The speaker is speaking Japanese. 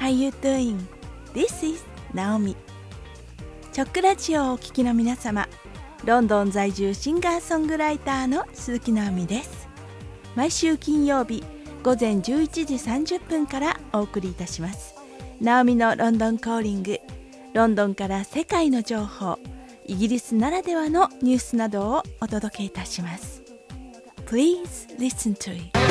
are you doing? This is Naomi。 チョックラジオをお聞きの皆様、ロンドン在住シンガーソングライターの鈴木直美です。毎週金曜日午前11時30分からお送りいたします。ナオミのロンドンコーリング。ロンドンから世界の情報、イギリスならではのニュースなどをお届けいたします。Please listen to it.